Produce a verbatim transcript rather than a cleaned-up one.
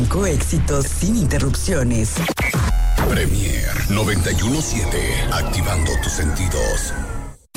cinco éxitos sin interrupciones. Premier noventa y uno punto siete, activando tus sentidos.